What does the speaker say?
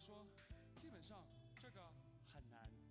说，基本上这个很难。